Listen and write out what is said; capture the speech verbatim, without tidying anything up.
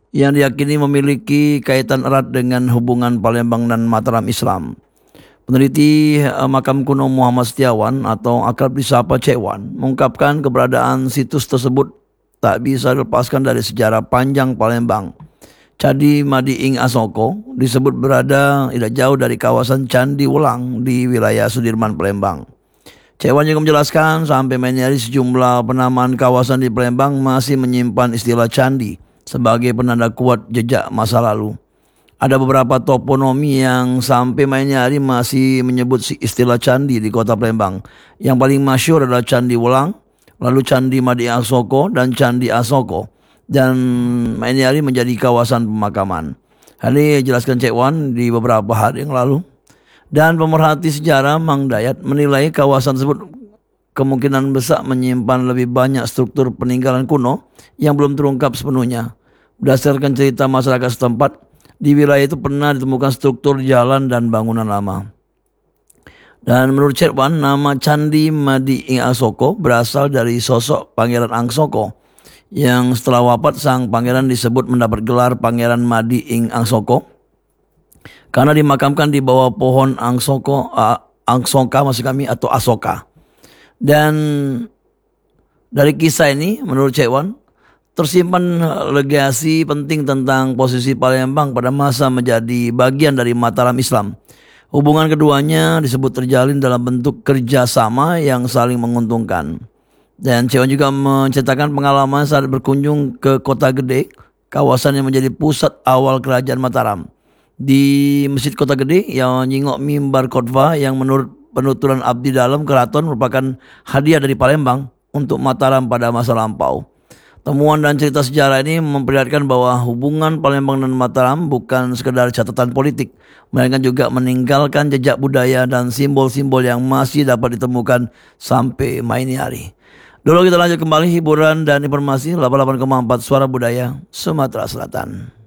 yang diyakini memiliki kaitan erat dengan hubungan Palembang dan Mataram Islam. Peneliti eh, makam kuno Muhammad Setiawan atau akrab disapa Cek Wan mengungkapkan keberadaan situs tersebut tak bisa dilepaskan dari sejarah panjang Palembang. Candi Madi Ing Asoko disebut berada tidak jauh dari kawasan Candi Wulang di wilayah Sudirman, Palembang. Cek Wan juga menjelaskan sampai main hari sejumlah penamaan kawasan di Palembang masih menyimpan istilah candi sebagai penanda kuat jejak masa lalu. Ada beberapa toponomi yang sampai mainnya hari masih menyebut istilah candi di kota Palembang. Yang paling masyhur adalah Candi Wulang, lalu Candi Madi Asoko dan Candi Asoko. Dan mainnya hari menjadi kawasan pemakaman. Hal ini dijelaskan Cek Wan di beberapa hari yang lalu. Dan pemerhati sejarah Mang Dayat menilai kawasan tersebut kemungkinan besar menyimpan lebih banyak struktur peninggalan kuno yang belum terungkap sepenuhnya. Berdasarkan cerita masyarakat setempat, di wilayah itu pernah ditemukan struktur jalan dan bangunan lama. Dan menurut Cek Wan, nama Candi Madi Ing Asoko berasal dari sosok Pangeran Angsoko, yang setelah wafat sang pangeran disebut mendapat gelar Pangeran Madi Ing Angsoko karena dimakamkan di bawah pohon Angsoko, uh, Angsoka maksud kami atau Asoka. Dan dari kisah ini menurut Cek Wan tersimpan legasi penting tentang posisi Palembang pada masa menjadi bagian dari Mataram Islam. Hubungan keduanya disebut terjalin dalam bentuk kerjasama yang saling menguntungkan. Dan Cek Wan juga menceritakan pengalaman saat berkunjung ke Kota Gede, kawasan yang menjadi pusat awal kerajaan Mataram. Di Masjid Kota Gede yang nyingok mimbar khotbah yang menurut penuturan abdi dalam keraton merupakan hadiah dari Palembang untuk Mataram pada masa lampau. Temuan dan cerita sejarah ini memperlihatkan bahwa hubungan Palembang dan Mataram bukan sekedar catatan politik, melainkan juga meninggalkan jejak budaya dan simbol-simbol yang masih dapat ditemukan sampai maini hari. Dulu kita lanjut kembali hiburan dan informasi delapan puluh delapan koma empat Suara Budaya Sumatera Selatan.